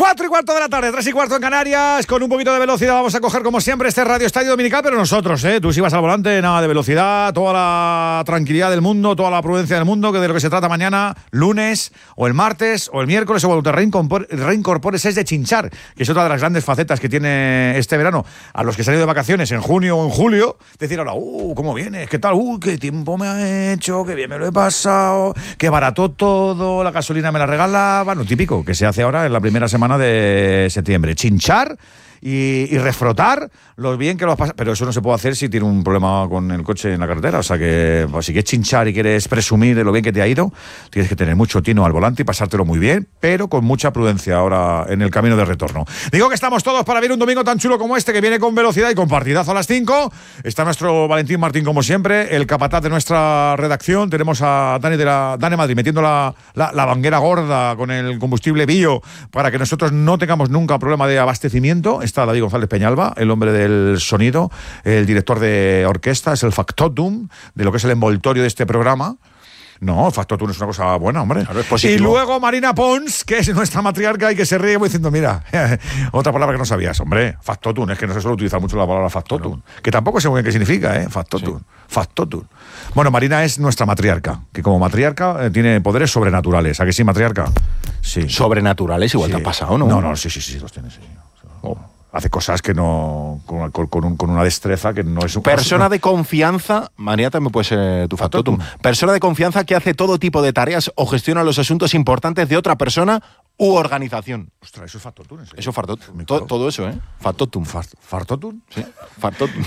4:15 de la tarde, 3:15 en Canarias. Con un poquito de velocidad vamos a coger, como siempre, este Radio Estadio Dominical, pero nosotros, tú si vas al volante, nada de velocidad, toda la tranquilidad del mundo, toda la prudencia del mundo, que de lo que se trata mañana, lunes, o el martes, o el miércoles, o cuando te reincorpores, es de chinchar, que es otra de las grandes facetas que tiene este verano. A los que se han ido de vacaciones en junio o en julio, decir ahora, ¿cómo vienes? ¿Qué tal? ¿Qué tiempo me ha hecho? ¿Qué bien me lo he pasado? ¿Qué barato todo? La gasolina me la regalaban. Lo típico que se hace ahora en la primera semana de septiembre. Chinchar y refrotar lo bien que lo has pasado. Pero eso no se puede hacer si tiene un problema con el coche en la carretera. O sea que, pues, si quieres chinchar y quieres presumir de lo bien que te ha ido, tienes que tener mucho tino al volante y pasártelo muy bien, pero con mucha prudencia ahora en el camino de retorno. Digo que estamos todos para ver un domingo tan chulo como este, que viene con velocidad y con partidazo a las 5. Está nuestro Valentín Martín, como siempre, el capataz de nuestra redacción. Tenemos a Dani Madrid metiendo la banguera gorda con el combustible bio para que nosotros no tengamos nunca problema de abastecimiento. Está David González Peñalba, el hombre del sonido, el director de orquesta, es el factotum de lo que es el envoltorio de este programa. No, factotum es una cosa buena, hombre. Claro, es positivo. Y luego Marina Pons, que es nuestra matriarca y que se ríe diciendo, mira, otra palabra que no sabías, hombre, factotum, es que no se suele utilizar mucho la palabra factotum, claro. Que tampoco sé muy bien qué significa, factotum, sí. Factotum. Bueno, Marina es nuestra matriarca, que como matriarca tiene poderes sobrenaturales. ¿A que sí, matriarca? Sí. ¿Sobrenaturales? Igual sí. Te ha pasado, ¿no? No, sí, los tienes, sí. Hace cosas que no, con una destreza que no es un... Persona de confianza, María también puede ser tu factotum. Persona de confianza que hace todo tipo de tareas o gestiona los asuntos importantes de otra persona u organización. Ostras, eso es factotum. Eso es factotum. Todo eso, Factotum. ¿Fartotum? Sí, factotum.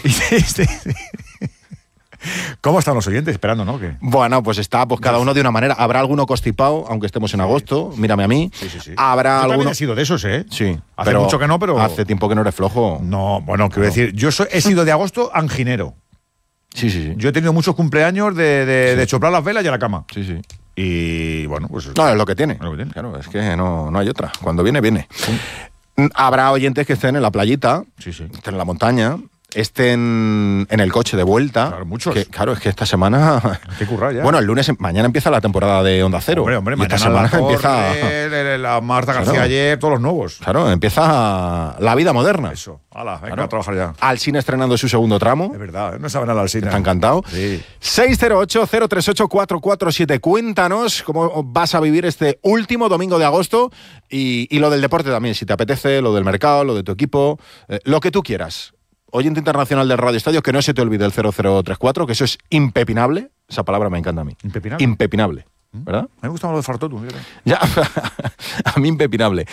¿Cómo están los oyentes? Esperando, ¿no? ¿Qué? Bueno, pues está cada uno de una manera. Habrá alguno constipado, aunque estemos en agosto. Mírame a mí. Sí. Habrá yo alguno... también he sido de esos, Sí. Hace mucho que no, pero... Hace tiempo que no eres flojo. No, bueno, quiero decir, yo he sido de agosto anginero. Sí. Yo he tenido muchos cumpleaños de choplar las velas y a la cama. Sí. Y bueno, pues... No, es lo que tiene. Claro, es que no hay otra. Cuando viene. Sí. Habrá oyentes que estén en la playita, estén en la montaña, estén en el coche de vuelta. Claro, muchos. Claro, es que esta semana... Hay que currar ya. Bueno, el lunes, mañana empieza la temporada de Onda Cero. Hombre, esta semana empieza... La Marta García ayer, todos los nuevos. Claro, empieza la vida moderna. Eso, venga a trabajar ya. Alsina estrenando su segundo tramo. Es verdad, no saben a la Alsina. Está encantado. Sí. 608-038-447. Cuéntanos cómo vas a vivir este último domingo de agosto y lo del deporte también, si te apetece, lo del mercado, lo de tu equipo, lo que tú quieras. Oyente internacional del Radio Estadio, que no se te olvide el 0034, que eso es impepinable. Esa palabra me encanta a mí. ¿Impepinable? Impepinable, ¿verdad? Me gusta lo de fartotum. Ya, a mí impepinable.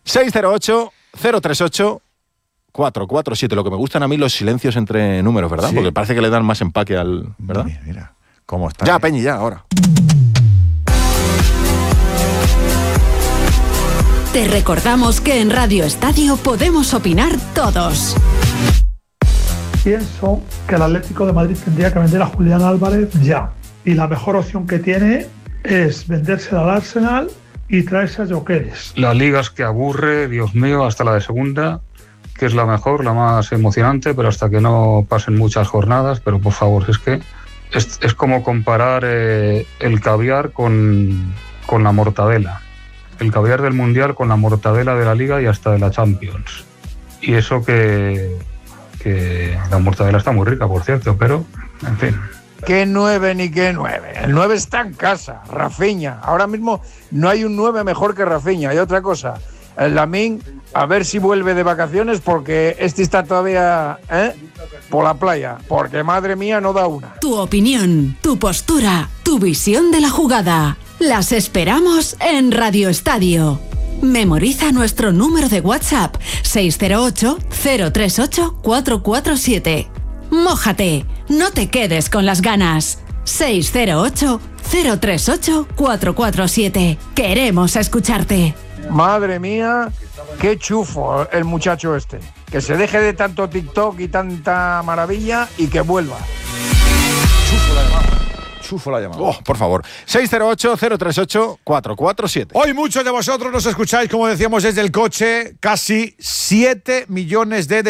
608-038-447. Lo que me gustan a mí los silencios entre números, ¿verdad? Sí. Porque parece que le dan más empaque al... ¿verdad? Mira, cómo está. Ya, Peñi, ya, ahora. Te recordamos que en Radio Estadio podemos opinar todos. Pienso que el Atlético de Madrid tendría que vender a Julián Álvarez ya. Y la mejor opción que tiene es vendérsela al Arsenal y traerse a Gyökeres. La liga es que aburre, Dios mío, hasta la de segunda, que es la mejor, la más emocionante, pero hasta que no pasen muchas jornadas. Pero por favor, es que es como comparar el caviar con la mortadela. El caviar del Mundial con la mortadela de la Liga y hasta de la Champions. Y eso que la mortadela está muy rica, por cierto, pero, en fin. ¿Qué 9 ni qué 9? El 9 está en casa, Rafinha. Ahora mismo no hay un 9 mejor que Rafinha. Y otra cosa, el Lamine, a ver si vuelve de vacaciones, porque este está todavía por la playa. Porque, madre mía, no da una. Tu opinión, tu postura, tu visión de la jugada. Las esperamos en Radio Estadio. Memoriza nuestro número de WhatsApp 608-038-447. Mójate, no te quedes con las ganas. 608-038-447. Queremos escucharte. Madre mía, qué chufo el muchacho este. Que se deje de tanto TikTok y tanta maravilla y que vuelva. Chufo la llamada. Oh, por favor. 608-038-447. Hoy muchos de vosotros nos escucháis, como decíamos, desde el coche. Casi 7 millones de